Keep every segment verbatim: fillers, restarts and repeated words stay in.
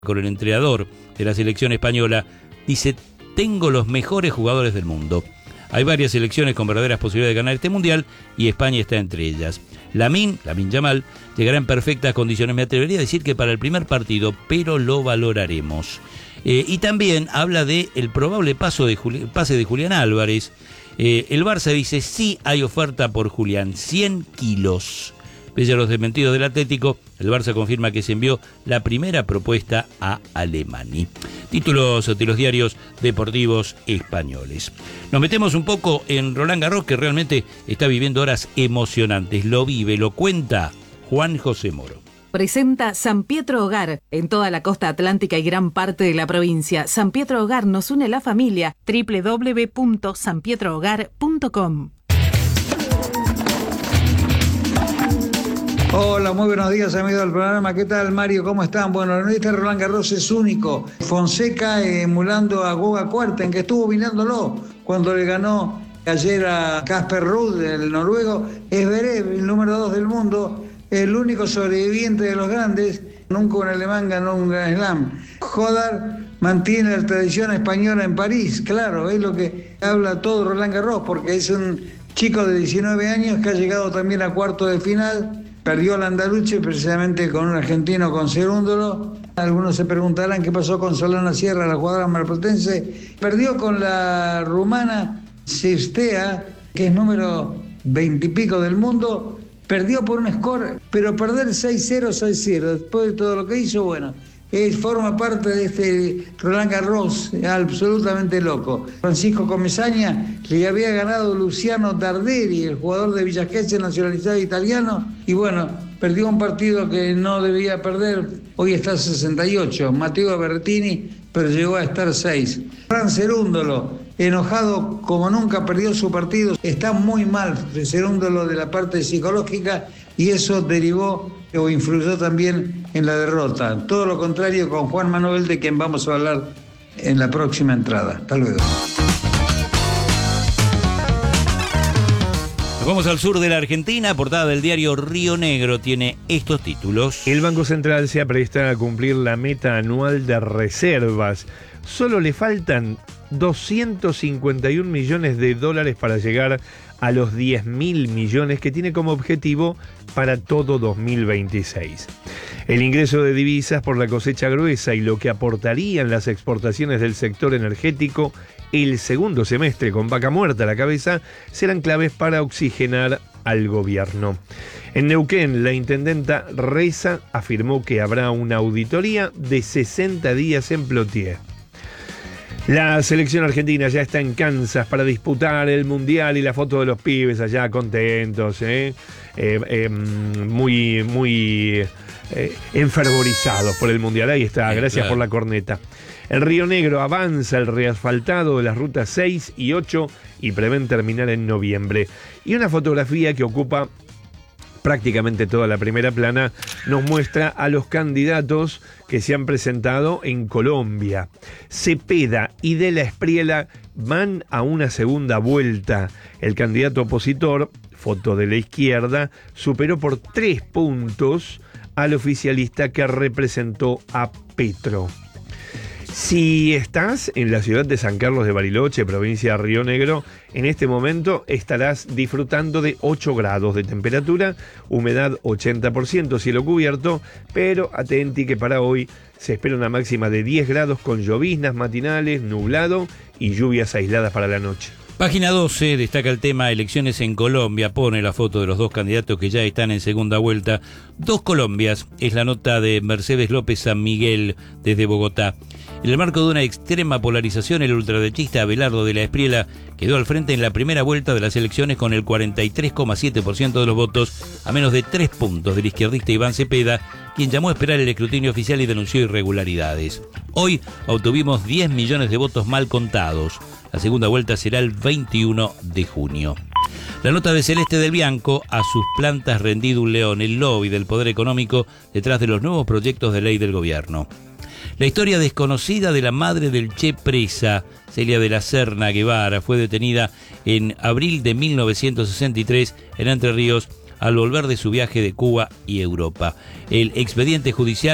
con el entrenador de la selección española, dice: tengo los mejores jugadores del mundo. Hay varias selecciones con verdaderas posibilidades de ganar este mundial y España está entre ellas. Lamine, Lamine Yamal, llegará en perfectas condiciones. Me atrevería a decir que para el primer partido, pero lo valoraremos. Eh, y también habla de el probable paso de Juli- pase de Julián Álvarez. Eh, el Barça dice: sí hay oferta por Julián, cien kilos. Pese a los desmentidos del Atlético, el Barça confirma que se envió la primera propuesta a Alemania. Títulos de los diarios deportivos españoles. Nos metemos un poco en Roland Garros, que realmente está viviendo horas emocionantes. Lo vive, lo cuenta Juan José Moro. Presenta San Pietro Hogar en toda la costa atlántica y gran parte de la provincia. San Pietro Hogar nos une la familia. doble u doble u doble u punto san pietro hogar punto com. Hola, muy buenos días, amigos del programa. ¿Qué tal, Mario? ¿Cómo están? Bueno, el este Roland Garros es único. Fonseca eh, emulando a Goga Kuerten, que estuvo mirándolo cuando le ganó ayer a Casper Ruud, el noruego. Zverev, el número dos del mundo, el único sobreviviente de los grandes. Nunca un alemán ganó un Grand Slam. Jodar mantiene la tradición española en París. Claro, es lo que habla todo Roland Garros, porque es un chico de diecinueve años que ha llegado también a cuarto de final. Perdió al Andaluche precisamente con un argentino, con Cerúndolo. Algunos se preguntarán qué pasó con Solana Sierra, la jugadora marplatense. Perdió con la rumana Sistea, que es número veinte y pico del mundo. Perdió por un score, pero perder seis cero, seis cero, después de todo lo que hizo, bueno, es, forma parte de este Roland Garros absolutamente loco. Francisco Comesaña le había ganado Luciano Darderi, el jugador de Villa Gesell, nacionalizado italiano, y bueno, perdió un partido que no debía perder. Hoy está sesenta y ocho. Matteo Berrettini, pero llegó a estar seis. Fran Cerúndolo, enojado como nunca, perdió su partido. Está muy mal Cerúndolo de la parte psicológica y eso derivó o influyó también en la derrota. Todo lo contrario con Juan Manuel, de quien vamos a hablar en la próxima entrada. Hasta luego. Nos vamos al sur de la Argentina. Portada del diario Río Negro tiene estos títulos. El Banco Central se apresta a cumplir la meta anual de reservas. Solo le faltan doscientos cincuenta y un millones de dólares para llegar a los diez mil millones que tiene como objetivo para todo dos mil veintiséis. El ingreso de divisas por la cosecha gruesa y lo que aportarían las exportaciones del sector energético el segundo semestre con vaca muerta a la cabeza serán claves para oxigenar al gobierno. En Neuquén, la intendenta Reza afirmó que habrá una auditoría de sesenta días en Plotier. La selección argentina ya está en Kansas para disputar el Mundial y la foto de los pibes allá contentos, ¿eh? Eh, eh, muy, muy eh, enfervorizados por el Mundial. Ahí está, gracias claro. por la corneta. En Río Negro avanza el reasfaltado de las rutas seis y ocho y prevén terminar en noviembre. Y una fotografía que ocupa prácticamente toda la primera plana nos muestra a los candidatos que se han presentado en Colombia. Cepeda y De la Espriella van a una segunda vuelta. El candidato opositor, foto de la izquierda, superó por tres puntos al oficialista que representó a Petro. Si estás en la ciudad de San Carlos de Bariloche, provincia de Río Negro, en este momento estarás disfrutando de ocho grados de temperatura, humedad ochenta por ciento, cielo cubierto, pero atenti que para hoy se espera una máxima de diez grados con lloviznas matinales, nublado y lluvias aisladas para la noche. Página doce destaca el tema elecciones en Colombia, pone la foto de los dos candidatos que ya están en segunda vuelta. Dos Colombias, es la nota de Mercedes López San Miguel desde Bogotá. En el marco de una extrema polarización, el ultraderechista Abelardo de la Espriella quedó al frente en la primera vuelta de las elecciones con el cuarenta y tres coma siete por ciento de los votos, a menos de tres puntos del izquierdista Iván Cepeda, quien llamó a esperar el escrutinio oficial y denunció irregularidades. Hoy obtuvimos diez millones de votos mal contados. La segunda vuelta será el veintiuno de junio. La nota de Celeste del Bianco: a sus plantas rendido un león, el lobby del poder económico detrás de los nuevos proyectos de ley del gobierno. La historia desconocida de la madre del Che presa, Celia de la Serna Guevara, fue detenida en abril de mil novecientos sesenta y tres en Entre Ríos al volver de su viaje de Cuba y Europa. El expediente judicial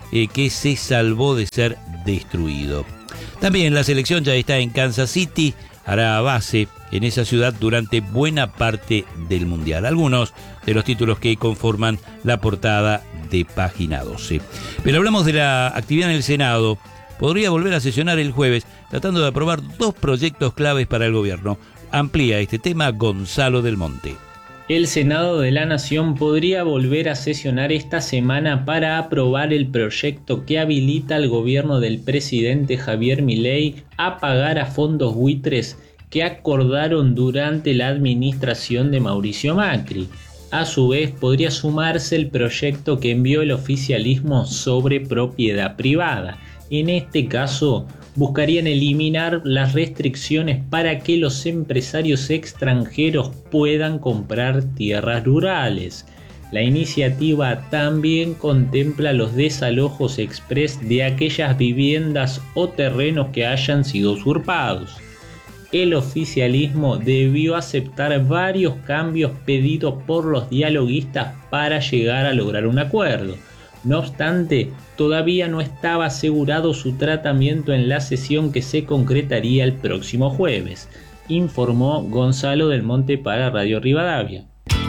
eh, que se salvó de ser destruido. También la selección ya está en Kansas City, hará base en esa ciudad durante buena parte del Mundial. Algunos de los títulos que conforman la portada de Página doce. Pero hablamos de la actividad en el Senado. Podría volver a sesionar el jueves, tratando de aprobar dos proyectos claves para el gobierno. Amplía este tema Gonzalo del Monte. El Senado de la Nación podría volver a sesionar esta semana para aprobar el proyecto que habilita al gobierno del presidente Javier Milei a pagar a fondos buitres que acordaron durante la administración de Mauricio Macri. A su vez, podría sumarse el proyecto que envió el oficialismo sobre propiedad privada. En este caso, buscarían eliminar las restricciones para que los empresarios extranjeros puedan comprar tierras rurales. La iniciativa también contempla los desalojos express de aquellas viviendas o terrenos que hayan sido usurpados. El oficialismo debió aceptar varios cambios pedidos por los dialoguistas para llegar a lograr un acuerdo. No obstante, todavía no estaba asegurado su tratamiento en la sesión que se concretaría el próximo jueves, informó Gonzalo del Monte para Radio Rivadavia.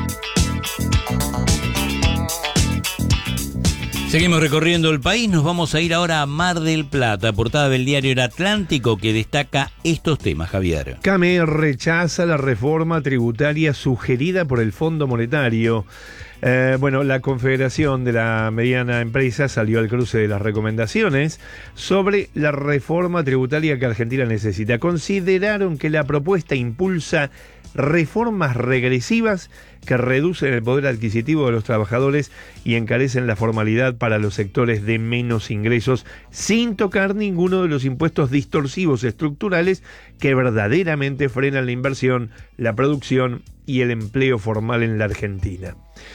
Seguimos recorriendo el país, nos vamos a ir ahora a Mar del Plata, portada del diario El Atlántico que destaca estos temas, Javier. C A M E rechaza la reforma tributaria sugerida por el Fondo Monetario. Eh, bueno, la Confederación de la Mediana Empresa salió al cruce de las recomendaciones sobre la reforma tributaria que Argentina necesita. Consideraron que la propuesta impulsa reformas regresivas que reducen el poder adquisitivo de los trabajadores y encarecen la formalidad para los sectores de menos ingresos, sin tocar ninguno de los impuestos distorsivos estructurales que verdaderamente frenan la inversión, la producción y el empleo formal en la Argentina.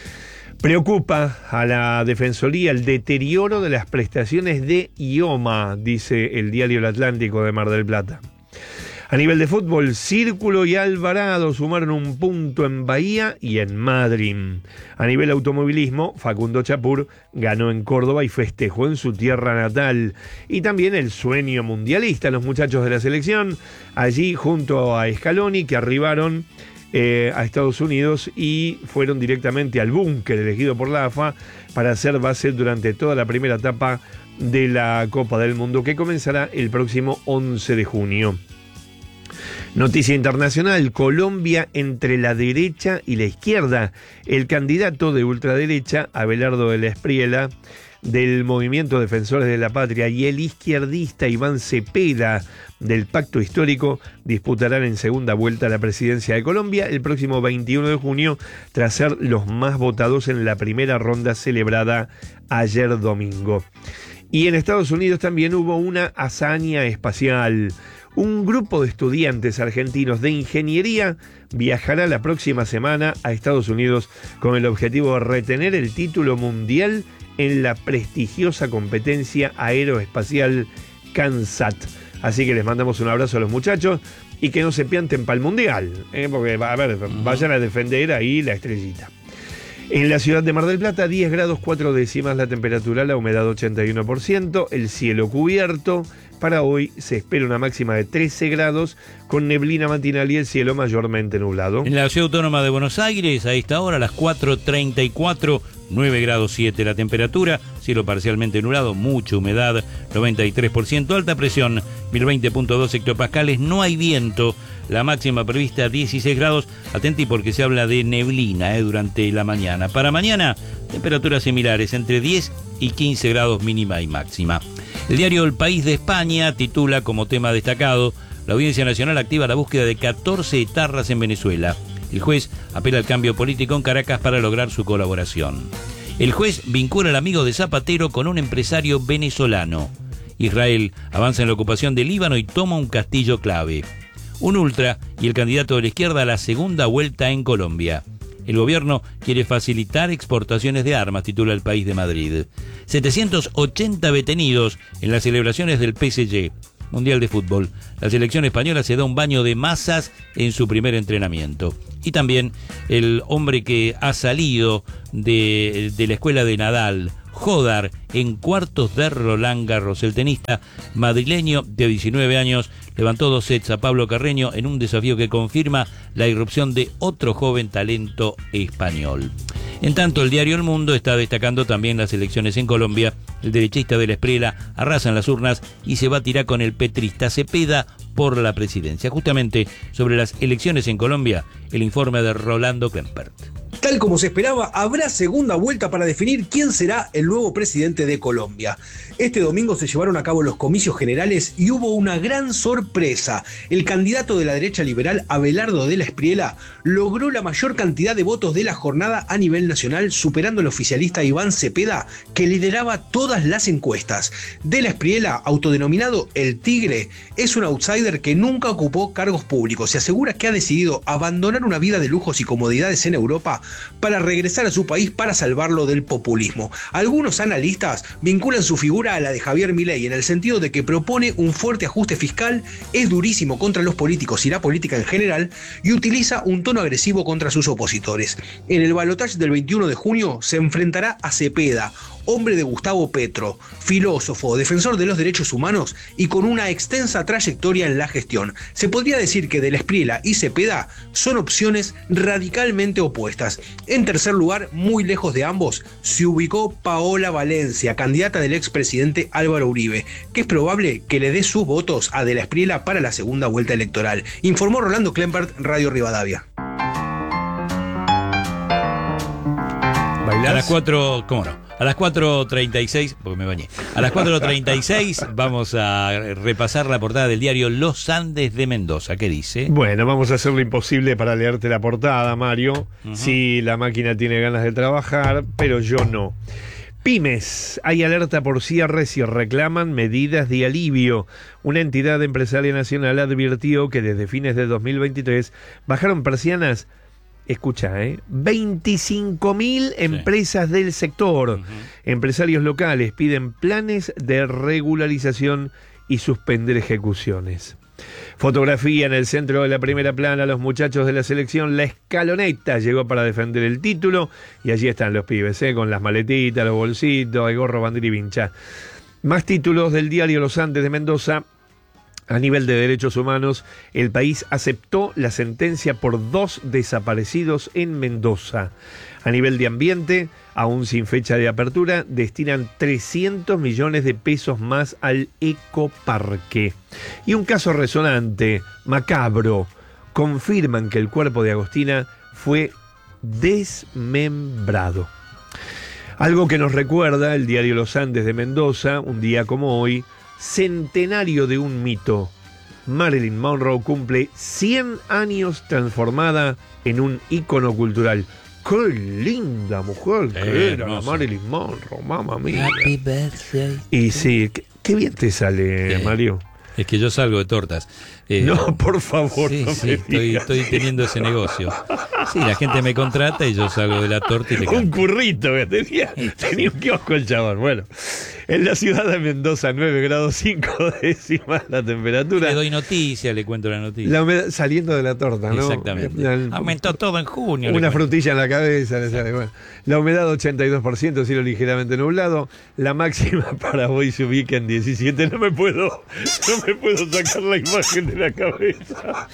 Preocupa a la Defensoría el deterioro de las prestaciones de I O M A, dice el diario El Atlántico de Mar del Plata. A nivel de fútbol, Círculo y Alvarado sumaron un punto en Bahía y en Madrid. A nivel automovilismo, Facundo Chapur ganó en Córdoba y festejó en su tierra natal. Y también el sueño mundialista, los muchachos de la selección, allí junto a Scaloni, que arribaron eh, a Estados Unidos y fueron directamente al búnker elegido por la A F A para hacer base durante toda la primera etapa de la Copa del Mundo, que comenzará el próximo once de junio. Noticia internacional, Colombia entre la derecha y la izquierda. El candidato de ultraderecha, Abelardo de la Espriella, del Movimiento Defensores de la Patria, y el izquierdista Iván Cepeda, del Pacto Histórico, disputarán en segunda vuelta la presidencia de Colombia el próximo veintiuno de junio, tras ser los más votados en la primera ronda celebrada ayer domingo. Y en Estados Unidos también hubo una hazaña espacial. Un grupo de estudiantes argentinos de ingeniería viajará la próxima semana a Estados Unidos con el objetivo de retener el título mundial en la prestigiosa competencia aeroespacial CANSAT. Así que les mandamos un abrazo a los muchachos y que no se pianten para el mundial, ¿eh? Porque, a ver, vayan a defender ahí la estrellita. En la ciudad de Mar del Plata, diez grados cuatro décimas la temperatura, la humedad ochenta y uno por ciento, el cielo cubierto. Para hoy se espera una máxima de trece grados con neblina matinal y el cielo mayormente nublado. En la Ciudad Autónoma de Buenos Aires, a esta hora, a las cuatro treinta y cuatro, nueve grados siete la temperatura, cielo parcialmente nublado, mucha humedad, noventa y tres por ciento, alta presión, mil veinte punto dos hectopascales, no hay viento, la máxima prevista dieciséis grados, atenti porque se habla de neblina eh, durante la mañana. Para mañana, temperaturas similares, entre diez y quince grados mínima y máxima. El diario El País de España titula como tema destacado: la Audiencia Nacional activa la búsqueda de catorce etarras en Venezuela. El juez apela al cambio político en Caracas para lograr su colaboración. El juez vincula al amigo de Zapatero con un empresario venezolano. Israel avanza en la ocupación del Líbano y toma un castillo clave. Un ultra y el candidato de la izquierda a la segunda vuelta en Colombia. El gobierno quiere facilitar exportaciones de armas, titula El País de Madrid. setecientos ochenta detenidos en las celebraciones del P S G, Mundial de Fútbol. La selección española se da un baño de masas en su primer entrenamiento. Y también el hombre que ha salido de, de la escuela de Nadal, Jodar en cuartos de Roland Garros. El tenista madrileño de diecinueve años levantó dos sets a Pablo Carreño en un desafío que confirma la irrupción de otro joven talento español. En tanto, el diario El Mundo está destacando también las elecciones en Colombia. El derechista de la Espriella arrasa en las urnas y se va a tirar con el petrista Cepeda por la presidencia. Justamente sobre las elecciones en Colombia, el informe de Rolando Klempert. Tal como se esperaba, habrá segunda vuelta para definir quién será el nuevo presidente de Colombia. Este domingo se llevaron a cabo los comicios generales y hubo una gran sorpresa. El candidato de la derecha liberal, Abelardo de la Espriella, logró la mayor cantidad de votos de la jornada a nivel nacional, superando al oficialista Iván Cepeda, que lideraba todas las encuestas. De la Espriella, autodenominado El Tigre, es un outsider que nunca ocupó cargos públicos. Se asegura que ha decidido abandonar una vida de lujos y comodidades en Europa para regresar a su país para salvarlo del populismo. Algunos analistas vinculan su figura a la de Javier Milei en el sentido de que propone un fuerte ajuste fiscal, es durísimo contra los políticos y la política en general y utiliza un tono agresivo contra sus opositores. En el balotaje del veintiuno de junio se enfrentará a Cepeda, hombre de Gustavo Petro, filósofo, defensor de los derechos humanos y con una extensa trayectoria en la gestión. Se podría decir que de la Espriella y Cepeda son opciones radicalmente opuestas. En tercer lugar, muy lejos de ambos, se ubicó Paola Valencia, candidata del expresidente Álvaro Uribe, que es probable que le dé sus votos a de la Espriella para la segunda vuelta electoral. Informó Rolando Klempert, Radio Rivadavia. ¿Bailás? A las cuatro, ¿cómo no? A las cuatro treinta y seis, porque me bañé, a las cuatro treinta y seis vamos a repasar la portada del diario Los Andes de Mendoza. ¿Qué dice? Bueno, vamos a hacer lo imposible para leerte la portada, Mario. Uh-huh. Si la máquina tiene ganas de trabajar, pero yo no. Pymes, hay alerta por cierres y reclaman medidas de alivio. Una entidad empresaria nacional advirtió que desde fines de dos mil veintitrés bajaron persianas. Escucha, ¿eh? veinticinco mil empresas sí. del sector. Uh-huh. Empresarios locales piden planes de regularización y suspender ejecuciones. Fotografía en el centro de la primera plana, los muchachos de la selección, la escaloneta llegó para defender el título y allí están los pibes, ¿eh? Con las maletitas, los bolsitos, el gorro, bandera y vincha. Más títulos del diario Los Andes de Mendoza. A nivel de derechos humanos, el país aceptó la sentencia por dos desaparecidos en Mendoza. A nivel de ambiente, aún sin fecha de apertura, destinan trescientos millones de pesos más al ecoparque. Y un caso resonante, macabro, confirman que el cuerpo de Agostina fue desmembrado. Algo que nos recuerda el diario Los Andes de Mendoza, un día como hoy, centenario de un mito. Marilyn Monroe cumple cien años transformada en un ícono cultural. ¡Qué linda mujer que eh, era la Marilyn Monroe! ¡Mamma mía! Happy birthday. Y sí, qué, qué bien te sale, eh, Mario. Es que yo salgo de tortas. Eh, no, por favor, sí, no sí, me estoy, estoy teniendo ese negocio. Sí, la gente me contrata y yo salgo de la torta y le canto. Un currito que tenía, tenía un kiosco el chabón. Bueno, en la ciudad de Mendoza, nueve grados cinco décimas la temperatura. Le doy noticia, le cuento la noticia. La humedad, saliendo de la torta, ¿no? Exactamente. La, Aumentó todo en junio. Una frutilla en la cabeza. Le sale. Bueno, la humedad ochenta y dos por ciento, cielo ligeramente nublado. La máxima para hoy se ubica en diecisiete. No me puedo, no me puedo sacar la imagen de la cabeza.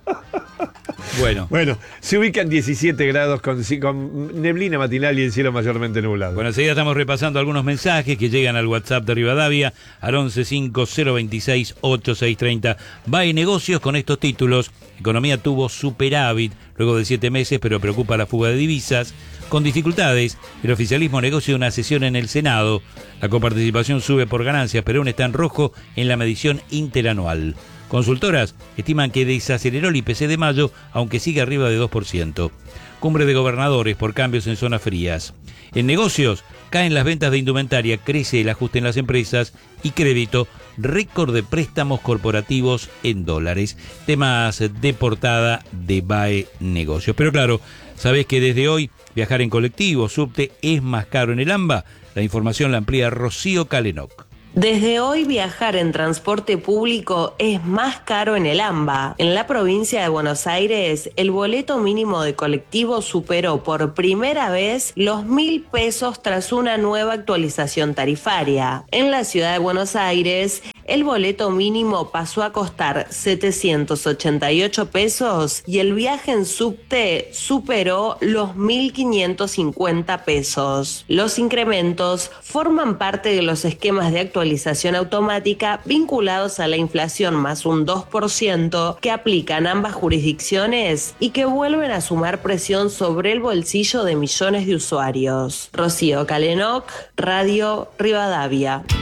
Bueno. Bueno, se ubican diecisiete grados con, con neblina matinal y el cielo mayormente nublado. Bueno, enseguida estamos repasando algunos mensajes que llegan al WhatsApp de Rivadavia al once cinco cero veintiséis ochenta y seis treinta. Va en negocios con estos títulos. Economía tuvo superávit luego de siete meses, pero preocupa la fuga de divisas. Con dificultades, el oficialismo negocia una sesión en el Senado. La coparticipación sube por ganancias, pero aún está en rojo en la medición interanual. Consultoras estiman que desaceleró el I P C de mayo, aunque sigue arriba de dos por ciento. Cumbre de gobernadores por cambios en zonas frías. En negocios, caen las ventas de indumentaria, crece el ajuste en las empresas y crédito, récord de préstamos corporativos en dólares. Temas de portada de B A E Negocios. Pero claro, ¿sabés que desde hoy viajar en colectivo, subte, es más caro en el AMBA? La información la amplía Rocío Calenoc. Desde hoy viajar en transporte público es más caro en el AMBA. En la provincia de Buenos Aires, el boleto mínimo de colectivo superó por primera vez los mil pesos tras una nueva actualización tarifaria. En la ciudad de Buenos Aires, el boleto mínimo pasó a costar setecientos ochenta y ocho pesos y el viaje en subte superó los mil quinientos cincuenta pesos. Los incrementos forman parte de los esquemas de actualización automática vinculados a la inflación más un dos por ciento que aplican ambas jurisdicciones y que vuelven a sumar presión sobre el bolsillo de millones de usuarios. Rocío Calenoc, Radio Rivadavia.